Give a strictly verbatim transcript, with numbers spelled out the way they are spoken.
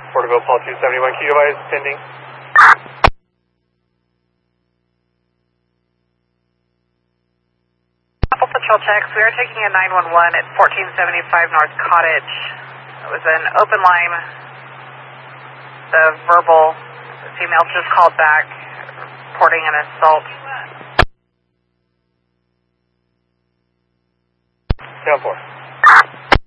Porterville, Paul two seventy-one, Q device, pending. Couple patrol checks. We are taking a nine one one at fourteen seventy-five North Cottage. It was an open line. The verbal female just called back, reporting an assault.